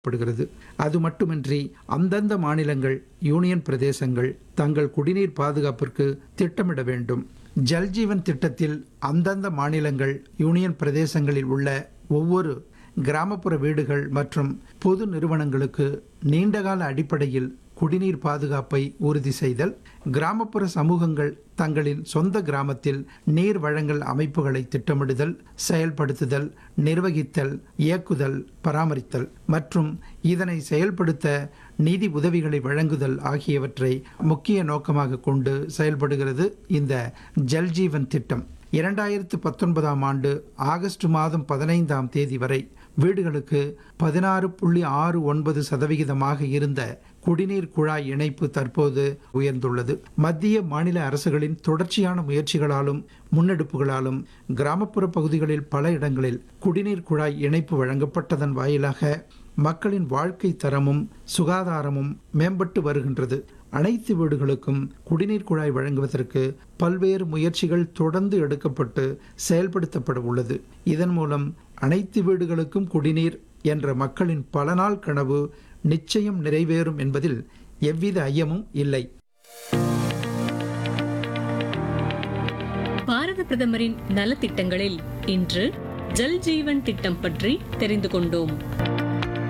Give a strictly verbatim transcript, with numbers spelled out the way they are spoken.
படுகிறது. அது மட்டுமின்றி அந்தந்த மாநிலங்கள், யூனியன் பிரதேசங்கள் தங்கள் குடிநீர் பாதுகாப்பிற்கு திட்டமிட வேண்டும். ஜல்ஜீவன் திட்டத்தில் அந்தந்த மாநிலங்கள், யூனியன் பிரதேசங்களில் உள்ள ஒவ்வொரு கிராமப்புற வீடுகள் மற்றும் பொது நிறுவனங்களுக்கு நீண்டகால அடிப்படையில் குடிநீர் பாதுகாப்பை உறுதி செய்தல், கிராமப்புற சமூகங்கள் தங்களின் சொந்த கிராமத்தில் நீர் வழங்கல் அமைப்புகளை திட்டமிடுதல், செயல்படுத்துதல், நிர்வகித்தல், இயக்குதல், பராமரித்தல் மற்றும் இதனை செயல்படுத்த நிதி உதவிகளை வழங்குதல் ஆகியவற்றை முக்கிய நோக்கமாக கொண்டு செயல்படுகிறது இந்த ஜல்ஜீவன் திட்டம். இரண்டாயிரத்து பத்தொன்பதாம் ஆண்டு ஆகஸ்ட் மாதம் பதினைந்தாம் தேதி வரை வீடுகளுக்கு பதினாறு புள்ளி ஆறு ஒன்பது சதவிகிதமாக இருந்த குடிநீர் குழாய் இணைப்பு தற்போது உயர்ந்துள்ளது. மத்திய மாநில அரசுகளின் தொடர்ச்சியான முயற்சிகளாலும் முன்னெடுப்புகளாலும் கிராமப்புற பகுதிகளில் பல இடங்களில் குடிநீர் குழாய் இணைப்பு வழங்கப்பட்டதன் வாயிலாக மக்களின் வாழ்க்கை தரமும் சுகாதாரமும் மேம்பட்டு வருகின்றது. அனைத்து வீடுகளுக்கும் குடிநீர் குழாய் வழங்குவதற்கு பல்வேறு முயற்சிகள் தொடர்ந்து எடுக்கப்பட்டு செயல்படுத்தப்பட உள்ளது. இதன் மூலம் அனைத்து வீடுகளுக்கும் குடிநீர் என்ற மக்களின் பல நாள் கனவு நிச்சயம் நிறைவேறும் என்பதில் எவ்வித ஐயமும் இல்லை. பாரத பிரதமரின் நலத்திட்டங்களில் இன்று ஜல் ஜீவன் திட்டம் பற்றி தெரிந்து கொண்டோம்.